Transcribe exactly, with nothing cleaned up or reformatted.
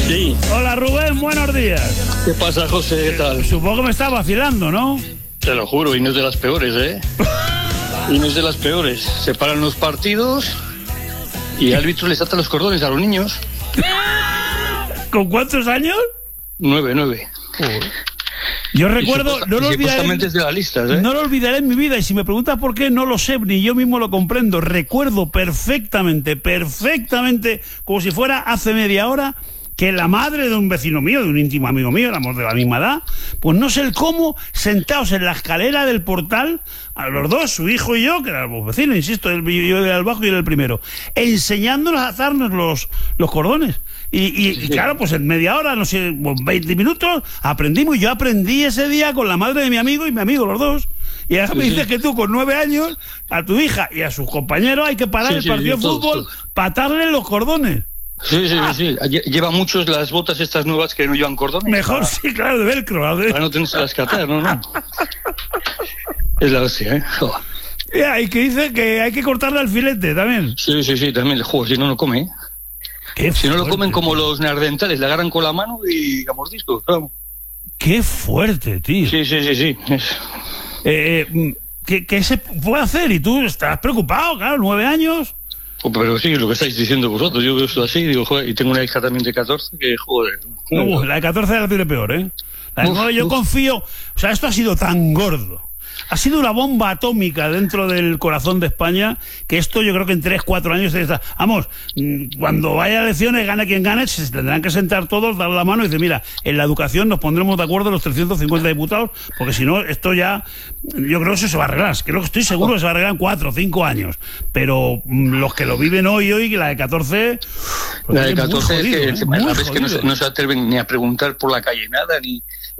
Sí. Hola Rubén, buenos días. ¿Qué pasa, José? ¿Qué tal? Supongo que me está vacilando, ¿no? Te lo juro, y no es de las peores, ¿eh? Y no es de las peores. Se paran los partidos y el árbitro les ata los cordones a los niños. ¿Con cuántos años? Nueve, nueve. Yo recuerdo, no lo, olvidaré, de la lista, ¿eh? no lo olvidaré en mi vida, y si me preguntas por qué, no lo sé, ni yo mismo lo comprendo. Recuerdo perfectamente, perfectamente, como si fuera hace media hora, que la madre de un vecino mío, de un íntimo amigo mío, éramos de la misma edad, pues no sé el cómo, sentados en la escalera del portal, a los dos, su hijo y yo, que éramos vecinos, insisto, yo era el bajo y él el primero, enseñándonos a atarnos los, los cordones. Y, y, y claro, pues en media hora, no sé, veinte minutos, aprendimos. Y yo aprendí ese día con la madre de mi amigo y mi amigo, los dos. Y ahora sí, me dices sí. que tú, con nueve años, a tu hija y a sus compañeros hay que parar sí, el partido sí, de fútbol, todos, todos. patarle los cordones. Sí, sí, ah. sí. Llevan muchos las botas estas nuevas que no llevan cordones. Mejor para, sí, claro, de velcro. Para no tenerse las que atar, no, no. Es la hostia, ¿eh? Oh. Ya, y que dice que hay que cortarle al filete también. Sí, sí, sí, también. Joder, si no, no come, ¿eh? Qué si fuerte, no lo comen como tío. los neandertales, le agarran con la mano y a mordiscos, claro. Qué fuerte, tío. Sí, sí, sí, sí. Es... Eh, ¿qué, ¿Qué se puede hacer? Y tú estás preocupado, claro, nueve años. Oh, pero sí, lo que estáis diciendo vosotros. Yo veo esto así, digo, joder, y tengo una hija también de catorce que, joder. No, la de catorce la tiene peor, ¿eh? La de nueve yo uf. confío. O sea, esto ha sido tan gordo. Ha sido una bomba atómica dentro del corazón de España, que esto yo creo que en tres, cuatro años está. Vamos, cuando vaya a elecciones, gane quien gane, se tendrán que sentar todos, dar la mano y decir, mira, en la educación nos pondremos de acuerdo los trescientos cincuenta diputados, porque si no, esto ya, yo creo que eso se va a arreglar. Creo que estoy seguro que se va a arreglar en cuatro o cinco años. Pero mmm, los que lo viven hoy, hoy, la de catorce... La de catorce es, jodido, es que, ¿eh? a veces que no se, no se atreven ni a preguntar por la calle nada, ni...